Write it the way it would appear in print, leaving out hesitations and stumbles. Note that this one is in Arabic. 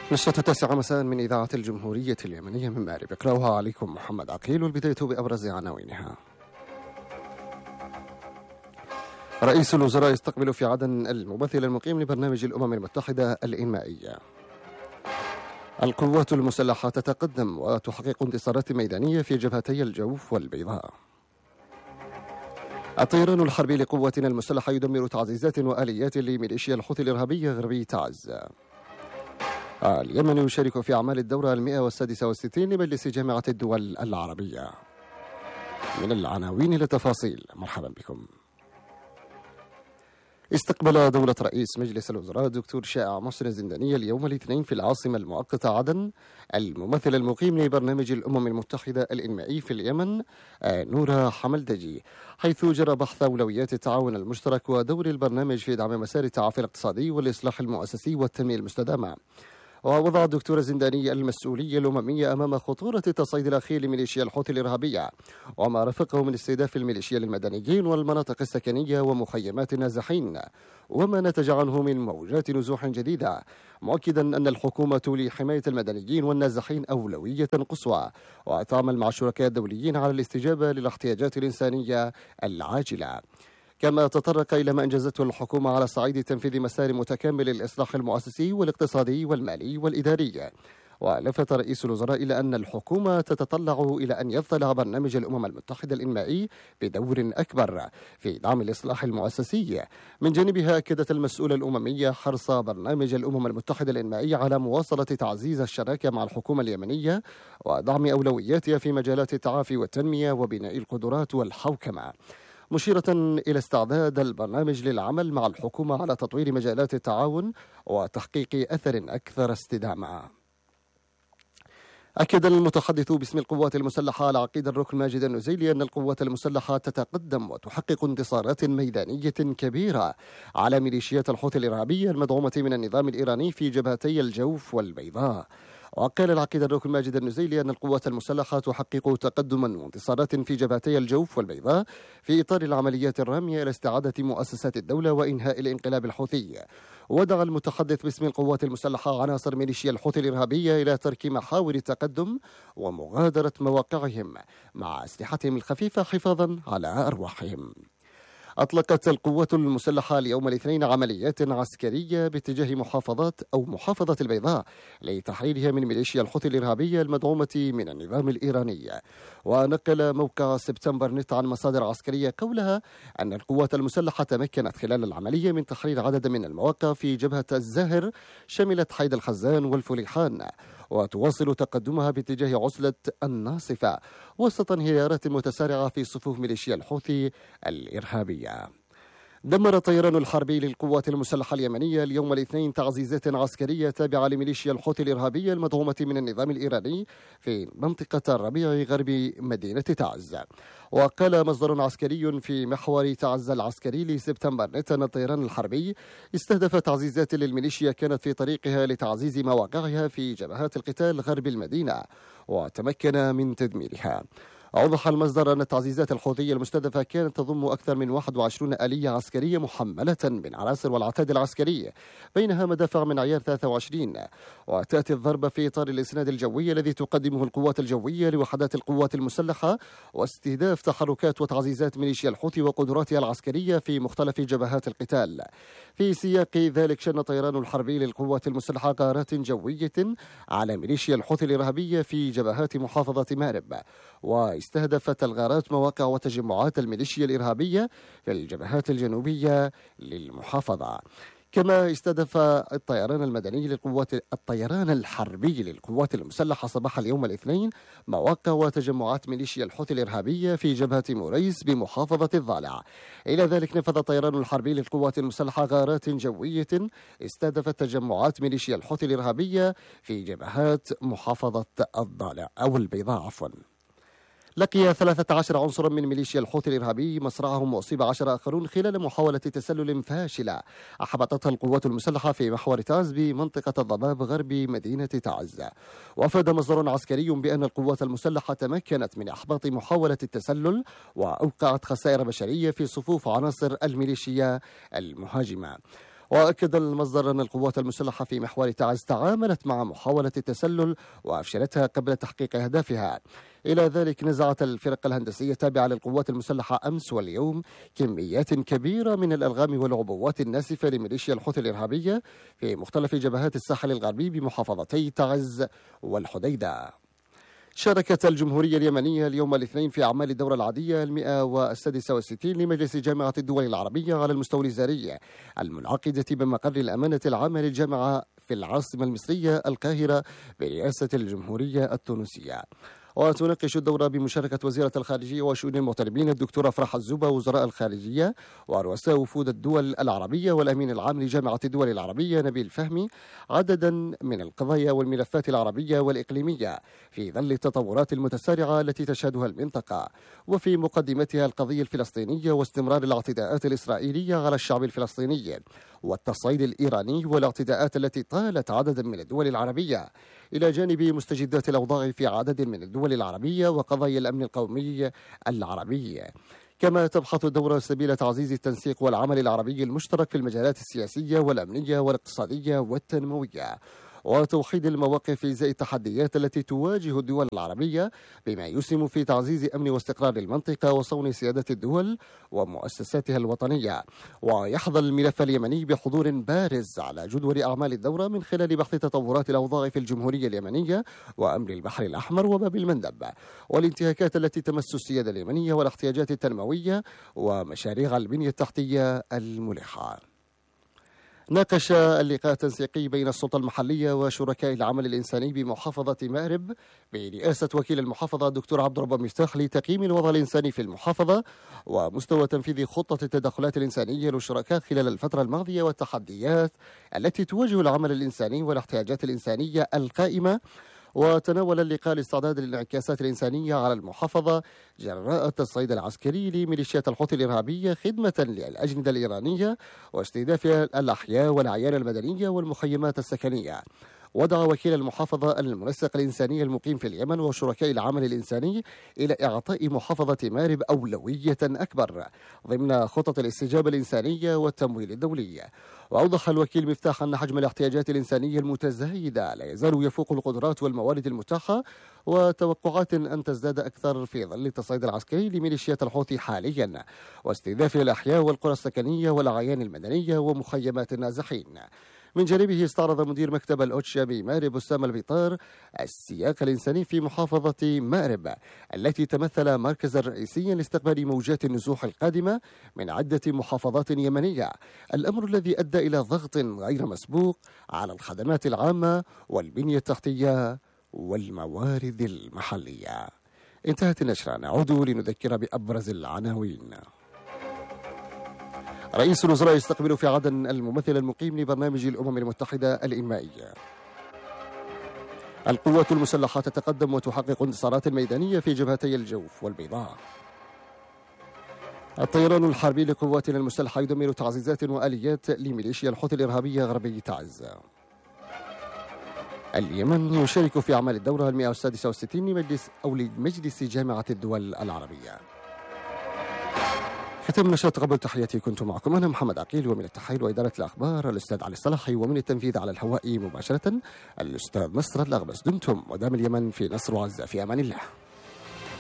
نشرة 9 مساء من إذاعة الجمهورية اليمنية من مأرب، يقرأها عليكم محمد عقيل، والبداية بأبرز عناوينها. رئيس الوزراء يستقبل في عدن الممثل المقيم لبرنامج الأمم المتحدة الإنمائية. القوات المسلحة تتقدم وتحقق انتصارات ميدانية في جبهتي الجوف والبيضاء. الطيران الحربي لقواتنا المسلحة يدمر تعزيزات وآليات لميليشيا الحوثي الإرهابية غربي تعز. اليمن يشارك في أعمال الدورة 166 لمجلس جامعة الدول العربية. من العناوين للتفاصيل، مرحبا بكم. استقبل دولة رئيس مجلس الوزراء الدكتور شائع محسن الزنداني اليوم الاثنين في العاصمة المؤقتة عدن الممثل المقيم لبرنامج الأمم المتحدة الإنمائي في اليمن نورا حملدجي، حيث جرى بحث أولويات التعاون المشترك ودور البرنامج في دعم مسار التعافي الاقتصادي والإصلاح المؤسسي والتنمية المستدامة. ووضع الدكتور الزنداني المسؤولية الأممية أمام خطورة التصعيد الأخير لميليشيا الحوثي الإرهابية وما رافقه من استهداف الميليشيا للمدنيين والمناطق السكنية ومخيمات النازحين وما نتج عنه من موجات نزوح جديدة، مؤكدا أن الحكومة لحماية المدنيين والنازحين أولوية قصوى وتعمل مع الشركاء الدوليين على الاستجابة للاحتياجات الإنسانية العاجلة. كما تطرق إلى ما أنجزته الحكومة على صعيد تنفيذ مسار متكامل للإصلاح المؤسسي والاقتصادي والمالي والإداري. ولفت رئيس الوزراء إلى أن الحكومة تتطلع إلى أن يضطلع برنامج الأمم المتحدة الإنمائي بدور أكبر في دعم الإصلاح المؤسسي. من جانبها أكدت المسؤولة الأممية حرص برنامج الأمم المتحدة الإنمائي على مواصلة تعزيز الشراكة مع الحكومة اليمنية ودعم أولوياتها في مجالات التعافي والتنمية وبناء القدرات والحوكمة، مشيرة إلى استعداد البرنامج للعمل مع الحكومة على تطوير مجالات التعاون وتحقيق أثر أكثر استدامة. أكد المتحدث باسم القوات المسلحة على عقيد الركن ماجد النزيلي أن القوات المسلحة تتقدم وتحقق انتصارات ميدانية كبيرة على ميليشيات الحوثي الإرهابية المدعومة من النظام الإيراني في جبهتي الجوف والبيضاء. وقال العقيد الركن ماجد النزيلي أن القوات المسلحة تحقق تقدما وانتصارات في جبهتي الجوف والبيضاء في إطار العمليات الرامية إلى استعادة مؤسسات الدولة وإنهاء الانقلاب الحوثي. ودعا المتحدث باسم القوات المسلحة عناصر ميليشيا الحوثي الإرهابية إلى ترك محاور التقدم ومغادرة مواقعهم مع أسلحتهم الخفيفة حفاظا على أرواحهم. أطلقت القوات المسلحة اليوم الاثنين عمليات عسكرية باتجاه محافظة البيضاء لتحريرها من ميليشيا الحوثي الإرهابية المدعومة من النظام الإيراني. ونقل موقع سبتمبر نت عن مصادر عسكرية قولها أن القوات المسلحة تمكنت خلال العملية من تحرير عدد من المواقع في جبهة الزاهر شملت حيد الخزان والفليحان، وتواصل تقدمها باتجاه عزلة الناصفة وسط انهيارات متسارعة في صفوف ميليشيا الحوثي الإرهابية. دمر الطيران الحربي للقوات المسلحة اليمنية اليوم الاثنين تعزيزات عسكرية تابعة لميليشيا الحوثي الإرهابية المدعومة من النظام الإيراني في منطقة الربيع غرب مدينة تعز. وقال مصدر عسكري في محور تعز العسكري لسبتمبر نت أن الطيران الحربي استهدف تعزيزات للميليشيا كانت في طريقها لتعزيز مواقعها في جبهات القتال غرب المدينة وتمكن من تدميرها. أوضح المصدر أن التعزيزات الحوثية المستهدفة كانت تضم أكثر من 21 آلية عسكرية محملة بالعناصر والعتاد العسكري، بينها مدافع من عيار 23. وتأتي الضربة في إطار الإسناد الجوي الذي تقدمه القوات الجوية لوحدات القوات المسلحة واستهداف تحركات وتعزيزات ميليشيا الحوثي وقدراتها العسكرية في مختلف جبهات القتال. في سياق ذلك شن الطيران الحربي للقوات المسلحة غارات جوية على ميليشيا الحوثي الإرهابية في جبهات محافظة مأرب، واستهدفت الغارات مواقع وتجمعات الميليشيا الإرهابية في الجبهات الجنوبية للمحافظة. كما استهدف الطيران الحربي للقوات المسلحة صباح اليوم الاثنين مواقع وتجمعات ميليشيا الحوثي الإرهابية في جبهة موريس بمحافظة الضالع. إلى ذلك نفذ الطيران الحربي للقوات المسلحة غارات جوية استهدفت تجمعات ميليشيا الحوثي الإرهابية في جبهات محافظة الضالع أو البيضاء عفوا. لقي 13 عنصرا من ميليشيا الحوثي الإرهابي مصرعهم وأصيب 10 آخرون خلال محاولة تسلل فاشلة أحبطتها القوات المسلحة في محور تعز بمنطقة الضباب غرب مدينة تعز. وأفاد مصدر عسكري بأن القوات المسلحة تمكنت من إحباط محاولة التسلل وأوقعت خسائر بشرية في صفوف عناصر الميليشيا المهاجمة. وأكد المصدر أن القوات المسلحة في محور تعز تعاملت مع محاولة التسلل وأفشلتها قبل تحقيق أهدافها. إلى ذلك نزعت الفرق الهندسية التابعة للقوات المسلحة أمس واليوم كميات كبيرة من الألغام والعبوات الناسفة لميليشيا الحوثي الإرهابية في مختلف جبهات الساحل الغربي بمحافظتي تعز والحديدة. شاركت الجمهورية اليمنية اليوم الاثنين في أعمال الدورة العادية 166 لمجلس جامعة الدول العربية على المستوى الوزاري المنعقدة بمقر الأمانة العامة للجامعة في العاصمة المصرية القاهرة برئاسة الجمهورية التونسية. وتناقش الدورة بمشاركة وزيرة الخارجية وشؤون المغتربين الدكتورة فرح الزوبة وزراء الخارجية ورؤساء وفود الدول العربية والأمين العام لجامعة الدول العربية نبيل فهمي عددا من القضايا والملفات العربية والإقليمية في ظل التطورات المتسارعة التي تشهدها المنطقة، وفي مقدمتها القضية الفلسطينية واستمرار الاعتداءات الإسرائيلية على الشعب الفلسطيني والتصعيد الإيراني والاعتداءات التي طالت عددا من الدول العربية، إلى جانب مستجدات الأوضاع في عدد من الدول العربية وقضايا الأمن القومي العربي. كما تبحث الدورة سبيل تعزيز التنسيق والعمل العربي المشترك في المجالات السياسية والأمنية والاقتصادية والتنموية، وتوحيد المواقف إزاء التحديات التي تواجه الدول العربية بما يسهم في تعزيز أمن واستقرار المنطقة وصون سيادة الدول ومؤسساتها الوطنية. ويحظى الملف اليمني بحضور بارز على جدول أعمال الدورة من خلال بحث تطورات الأوضاع في الجمهورية اليمنية وأمر البحر الأحمر وباب المندب والانتهاكات التي تمس السيادة اليمنية والاحتياجات التنموية ومشاريع البنية التحتية الملحة. ناقش اللقاء التنسيقي بين السلطة المحلية وشركاء العمل الإنساني بمحافظة مأرب برئاسة وكيل المحافظة الدكتور عبد الرب مفتاح لتقييم الوضع الإنساني في المحافظة ومستوى تنفيذ خطة التدخلات الإنسانية للشركاء خلال الفترة الماضية والتحديات التي تواجه العمل الإنساني والاحتياجات الإنسانية القائمة. وتناول اللقاء الاستعداد للانعكاسات الإنسانية على المحافظة جراء التصعيد العسكري لميليشيات الحوثي الإرهابية خدمة للأجندة الإيرانية واستهداف الأحياء والأعيان المدنية والمخيمات السكنية. ودعا وكيل المحافظة المنسق الإنساني المقيم في اليمن وشركاء العمل الإنساني إلى إعطاء محافظة مأرب أولوية أكبر ضمن خطط الاستجابة الإنسانية والتمويل الدولي. وأوضح الوكيل مفتاح أن حجم الاحتياجات الإنسانية المتزايدة لا يزال يفوق القدرات والموارد المتاحة وتوقعات أن تزداد أكثر في ظل التصعيد العسكري لميليشيات الحوثي حاليا واستهداف الأحياء والقرى السكنية والأعيان المدنية ومخيمات النازحين. من جانبه استعرض مدير مكتب الأوتشا بمأرب أسامة البيطار السياق الإنساني في محافظة مأرب التي تمثل مركزا رئيسيا لاستقبال موجات النزوح القادمة من عدة محافظات يمنية، الأمر الذي أدى إلى ضغط غير مسبوق على الخدمات العامة والبنية التحتية والموارد المحلية. انتهت النشرة، نعود لنذكر بأبرز العناوين. رئيس الوزراء يستقبل في عدن الممثل المقيم لبرنامج الأمم المتحدة الإنمائية. القوات المسلحة تتقدم وتحقق انتصارات ميدانية في جبهتي الجوف والبيضاء. الطيران الحربي لقواتنا المسلحة يدمر تعزيزات وآليات لميليشيا الحوثي الإرهابية غربي تعز. اليمن يشارك في أعمال الدورة 166 لمجلس جامعة الدول العربية. ختم نشرة قبل تحياتي كنت معكم أنا محمد عقيل، ومن التحليل وإدارة الأخبار الأستاذ علي الصلاحي، ومن التنفيذ على الهواء مباشرة الأستاذ نصر الأغبس. دمتم ودام اليمن في نصر وعزة، في أمان الله.